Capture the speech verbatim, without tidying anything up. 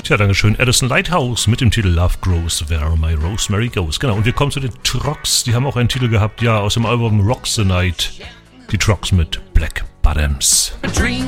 Ja, dankeschön. Addison Lighthouse mit dem Titel Love Grows Where My Rosemary Goes. Genau, und wir kommen zu den Trucks. Die haben auch einen Titel gehabt, ja, aus dem Album Rock the Night. Die Trucks mit Black Bottoms. A dream